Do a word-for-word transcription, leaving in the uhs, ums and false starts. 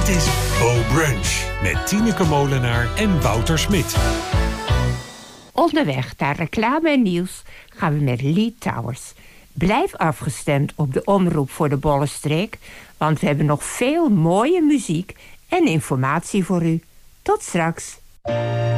is Bo Brunch met Tineke Molenaar en Wouter Smit. Onderweg naar reclame en nieuws gaan we met Lee Towers. Blijf afgestemd op de omroep voor de Bollenstreek, want we hebben nog veel mooie muziek en informatie voor u. Tot straks.